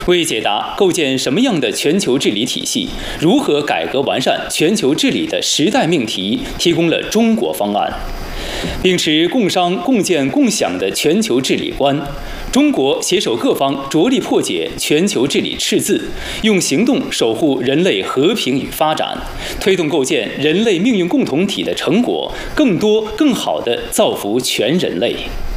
为解答构建什么样的全球治理体系、如何改革完善全球治理的时代命题，提供了中国方案。秉持共商共建共享的全球治理观，中国携手各方着力破解全球治理赤字，用行动守护人类和平与发展，推动构建人类命运共同体的成果，更多更好地造福全人类。